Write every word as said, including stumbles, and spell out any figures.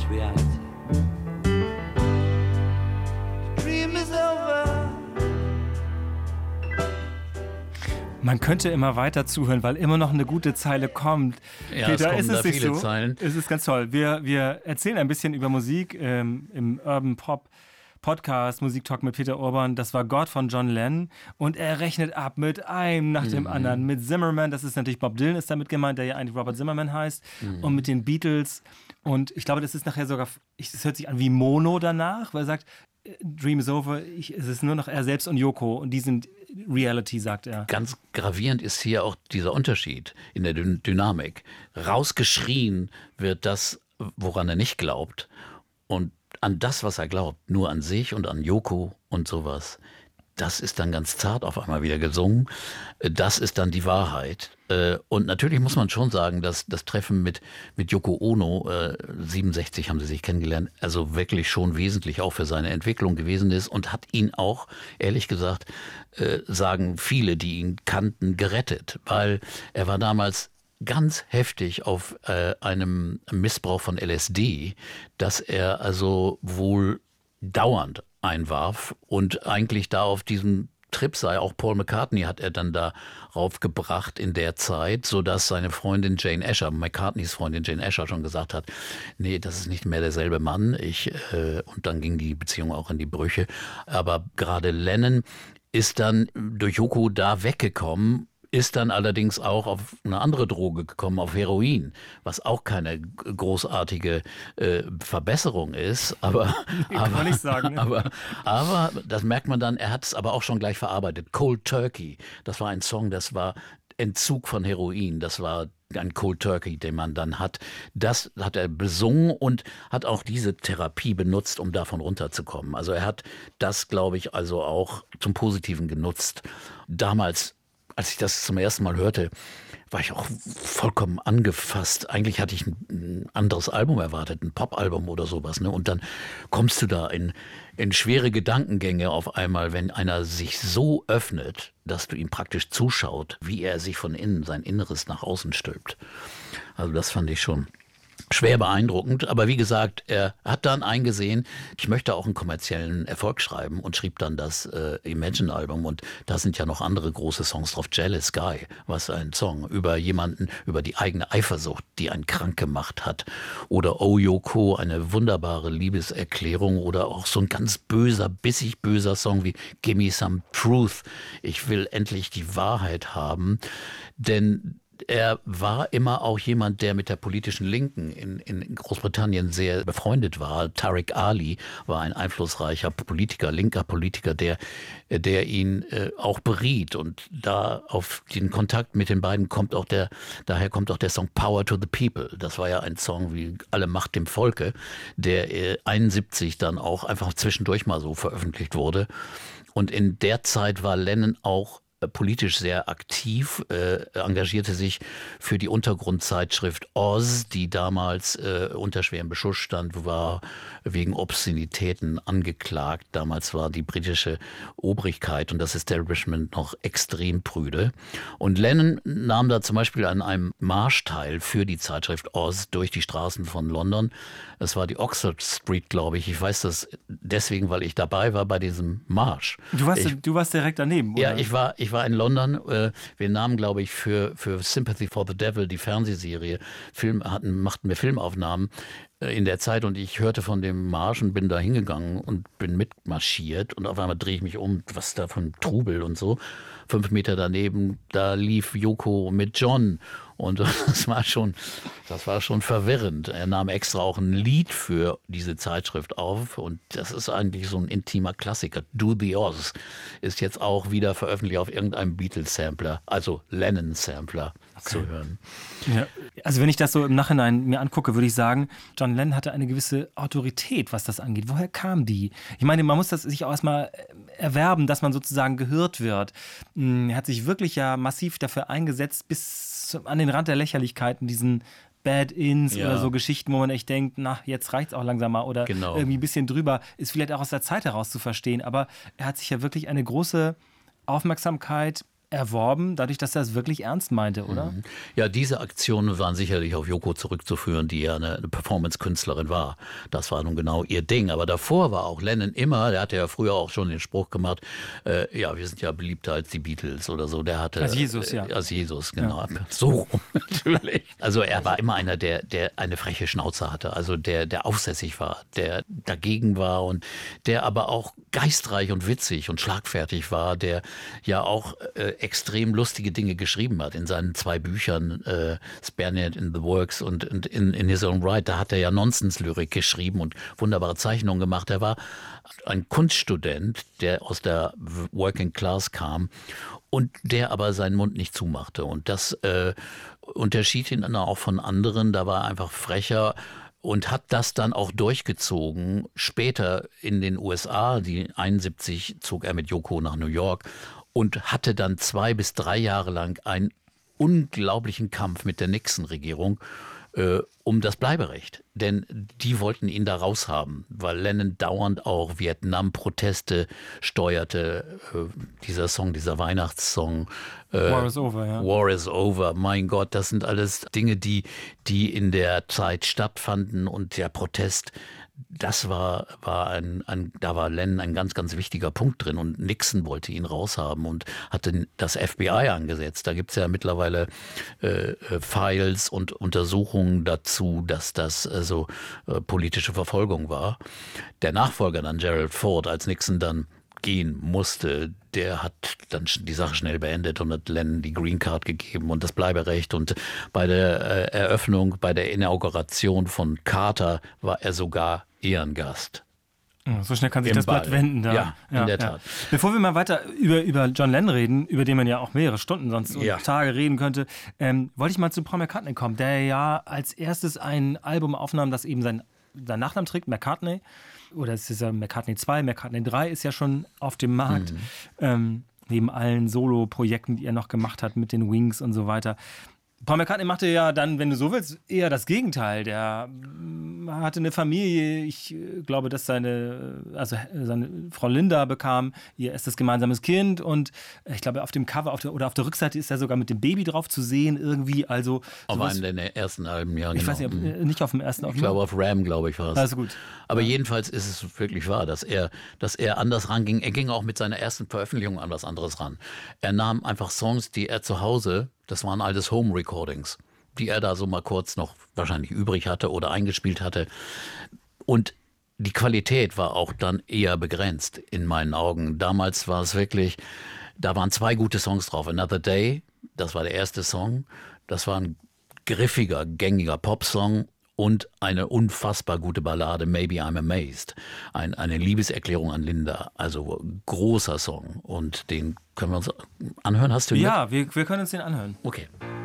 reality. The dream is over. Man könnte immer weiter zuhören, weil immer noch eine gute Zeile kommt. Ja, Peter, es ist kommen es da nicht viele so? Zeilen. Es ist ganz toll. Wir, wir erzählen ein bisschen über Musik ähm, im Urban Pop Podcast, Musiktalk mit Peter Urban. Das war God von John Lennon. Und er rechnet ab mit einem nach dem Mhm. anderen. Mit Zimmerman, das ist natürlich Bob Dylan ist damit gemeint, der ja eigentlich Robert Zimmerman heißt. Mhm. Und mit den Beatles. Und ich glaube, das ist nachher sogar, es hört sich an wie Mono danach, weil er sagt, Dream is over, ich, es ist nur noch er selbst und Yoko. Und die sind Reality, sagt er. Ganz gravierend ist hier auch dieser Unterschied in der Dyn- Dynamik. Rausgeschrien wird das, woran er nicht glaubt. Und an das, was er glaubt, nur an sich und an Yoko und sowas, das ist dann ganz zart auf einmal wieder gesungen. Das ist dann die Wahrheit. Und natürlich muss man schon sagen, dass das Treffen mit, mit Yoko Ono, siebenundsechzig haben sie sich kennengelernt, also wirklich schon wesentlich auch für seine Entwicklung gewesen ist und hat ihn auch, ehrlich gesagt, sagen viele, die ihn kannten, gerettet. Weil er war damals ganz heftig auf äh, einem Missbrauch von L S D, dass er also wohl dauernd einwarf und eigentlich da auf diesem Trip sei. Auch Paul McCartney hat er dann da raufgebracht in der Zeit, sodass seine Freundin Jane Asher, McCartneys Freundin Jane Asher schon gesagt hat, nee, das ist nicht mehr derselbe Mann. Ich, äh, und dann ging die Beziehung auch in die Brüche. Aber gerade Lennon ist dann durch Yoko da weggekommen, ist dann allerdings auch auf eine andere Droge gekommen, auf Heroin, was auch keine großartige äh, Verbesserung ist. Aber, aber, kann ich sagen, ne? aber, aber das merkt man dann, er hat es aber auch schon gleich verarbeitet. Cold Turkey, das war ein Song, das war Entzug von Heroin, das war ein Cold Turkey, den man dann hat. Das hat er besungen und hat auch diese Therapie benutzt, um davon runterzukommen. Also er hat das, glaube ich, also auch zum Positiven genutzt. Damals, als ich das zum ersten Mal hörte, war ich auch vollkommen angefasst. Eigentlich hatte ich ein anderes Album erwartet, ein Pop-Album oder sowas. Ne? Und dann kommst du da in, in schwere Gedankengänge auf einmal, wenn einer sich so öffnet, dass du ihm praktisch zuschaut, wie er sich von innen, sein Inneres nach außen stülpt. Also das fand ich schon schwer beeindruckend, aber wie gesagt, er hat dann eingesehen, ich möchte auch einen kommerziellen Erfolg schreiben und schrieb dann das äh, Imagine-Album und da sind ja noch andere große Songs drauf. Jealous Guy, was ein Song über jemanden, über die eigene Eifersucht, die einen krank gemacht hat. Oder Oh Yoko, eine wunderbare Liebeserklärung oder auch so ein ganz böser, bissig böser Song wie Gimme Some Truth. Ich will endlich die Wahrheit haben, denn er war immer auch jemand, der mit der politischen Linken in, in Großbritannien sehr befreundet war. Tariq Ali war ein einflussreicher Politiker, linker Politiker, der, der ihn äh, auch beriet. Und da auf den Kontakt mit den beiden kommt auch der, daher kommt auch der Song Power to the People. Das war ja ein Song wie Alle Macht dem Volke, der äh, einundsiebzig dann auch einfach zwischendurch mal so veröffentlicht wurde. Und in der Zeit war Lennon auch politisch sehr aktiv, äh, engagierte sich für die Untergrundzeitschrift Oz, die damals äh, unter schwerem Beschuss stand, war wegen Obszönitäten angeklagt. Damals war die britische Obrigkeit und das Establishment noch extrem prüde. Und Lennon nahm da zum Beispiel an einem Marsch teil für die Zeitschrift Oz durch die Straßen von London. Es war die Oxford Street, glaube ich. Ich weiß das deswegen, weil ich dabei war bei diesem Marsch. Du warst, ich, du warst direkt daneben, oder? Ja, ich war, ich war in London. Wir nahmen, glaube ich, für, für Sympathy for the Devil, die Fernsehserie, Film, hatten, machten wir Filmaufnahmen in der Zeit und ich hörte von dem Marsch und bin da hingegangen und bin mitmarschiert und auf einmal drehe ich mich um, was da für ein Trubel und so. Fünf Meter daneben, da lief Yoko mit John und das war schon, das war schon verwirrend. Er nahm extra auch ein Lied für diese Zeitschrift auf und das ist eigentlich so ein intimer Klassiker. Do the Oz ist jetzt auch wieder veröffentlicht auf irgendeinem Beatles-Sampler, also Lennon-Sampler okay. zu hören. Ja. Also wenn ich das so im Nachhinein mir angucke, würde ich sagen, John Lennon hatte eine gewisse Autorität, was das angeht. Woher kam die? Ich meine, man muss das sich auch erstmal erwerben, dass man sozusagen gehört wird. Er hat sich wirklich ja massiv dafür eingesetzt, bis an den Rand der Lächerlichkeiten, diesen Bad-Ins ja. oder so Geschichten, wo man echt denkt, na, jetzt reicht's auch langsam mal oder genau. irgendwie ein bisschen drüber, ist vielleicht auch aus der Zeit heraus zu verstehen, aber er hat sich ja wirklich eine große Aufmerksamkeit erworben, dadurch, dass er es wirklich ernst meinte, oder? Ja, diese Aktionen waren sicherlich auf Yoko zurückzuführen, die ja eine, eine Performance-Künstlerin war. Das war nun genau ihr Ding. Aber davor war auch Lennon immer, der hatte ja früher auch schon den Spruch gemacht, äh, ja, wir sind ja beliebter als die Beatles oder so. Der hatte, Als Jesus, ja. Äh, als Jesus, genau. Ja. So rum, natürlich. Also er war immer einer, der, der eine freche Schnauze hatte, also der, der aufsässig war, der dagegen war und der aber auch geistreich und witzig und schlagfertig war, der ja auch äh, extrem lustige Dinge geschrieben hat in seinen zwei Büchern, äh, Spaniard in the Works und, und in, in His Own Right. Da hat er ja Nonsenslyrik geschrieben und wunderbare Zeichnungen gemacht. Er war ein Kunststudent, der aus der Working Class kam und der aber seinen Mund nicht zumachte. Und das äh, unterschied ihn dann auch von anderen. Da war er einfach frecher und hat das dann auch durchgezogen. Später in den U S A, die einundsiebzig, zog er mit Yoko nach New York und hatte dann zwei bis drei Jahre lang einen unglaublichen Kampf mit der Nixon-Regierung äh, um das Bleiberecht. Denn die wollten ihn da raushaben, weil Lennon dauernd auch Vietnam-Proteste steuerte. Äh, dieser Song, dieser Weihnachtssong. Äh, War is over, ja. War is over, mein Gott, das sind alles Dinge, die, die in der Zeit stattfanden und der Protest, das war, war ein, ein, da war Lennon ein ganz, ganz wichtiger Punkt drin und Nixon wollte ihn raushaben und hatte das F B I angesetzt. Da gibt es ja mittlerweile äh, Files und Untersuchungen dazu, dass das also äh, politische Verfolgung war. Der Nachfolger dann, Gerald Ford, als Nixon dann gehen musste, der hat dann die Sache schnell beendet und hat Lennon die Green Card gegeben und das Bleiberecht. Und bei der äh, Eröffnung, bei der Inauguration von Carter war er sogar Ehrengast. So schnell kann sich Im das Blatt Ball. wenden. Da. Ja, in der Tat. Bevor wir mal weiter über, über John Lennon reden, über den man ja auch mehrere Stunden sonst und Ja. Tage reden könnte, ähm, wollte ich mal zu Paul McCartney kommen, der ja als erstes ein Album aufnahm, das eben sein, seinen Nachnamen trägt, McCartney. Oder es ist ja McCartney zwei, McCartney drei ist ja schon auf dem Markt. Mhm. Ähm, neben allen Solo-Projekten, die er noch gemacht hat mit den Wings und so weiter. Paul McCartney machte ja dann, wenn du so willst, eher das Gegenteil. Der mm, hatte eine Familie. Ich äh, glaube, dass seine, also äh, seine Frau Linda bekam ihr erstes gemeinsames Kind. Und äh, ich glaube, auf dem Cover auf der, oder auf der Rückseite ist er sogar mit dem Baby drauf zu sehen irgendwie. Also Auf sowas- einem der ersten Alben, ja. ich genau. weiß nicht, ob, äh, nicht auf dem ersten. Auf Ich glaube, auf Ram, glaube ich, war es. Also gut. Aber jedenfalls ist es wirklich wahr, dass er, dass er anders ranging. Er ging auch mit seiner ersten Veröffentlichung an was anderes ran. Er nahm einfach Songs, die er zu Hause, das waren alles Home-Recordings, die er da so mal kurz noch wahrscheinlich übrig hatte oder eingespielt hatte. Und die Qualität war auch dann eher begrenzt in meinen Augen. Damals war es wirklich, da waren zwei gute Songs drauf. Another Day, das war der erste Song. Das war ein griffiger, gängiger Popsong. Und eine unfassbar gute Ballade, Maybe I'm Amazed. Ein, eine Liebeserklärung an Linda. Also großer Song. Und den können wir uns anhören. Hast du ihn? Ja, wir, wir können uns den anhören. Okay.